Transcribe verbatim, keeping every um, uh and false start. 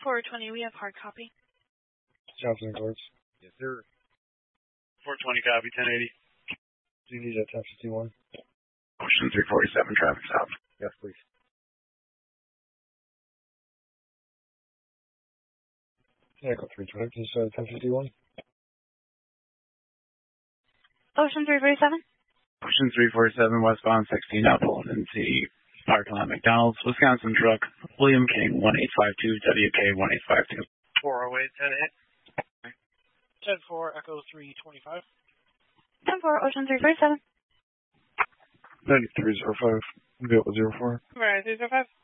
four twenty, we have hard copy. Johnson Courts. Yes, sir. four twenty copy, ten eighty. Do you need a ten fifty-one? Ocean three forty-seven, traffic south. Yes, please. Echo three twenty, can you start ten fifty-one? Ocean three forty-seven? Ocean three forty-seven, westbound sixteen, outbound into parking lot McDonald's, Wisconsin truck, William King, one eight five two, W K one eight five two. four oh eight, ten eight. ten four, Echo three twenty-five. ten four, Ocean three forty-seven. ninety-three oh five, Vehicle zero four. Right, three oh five.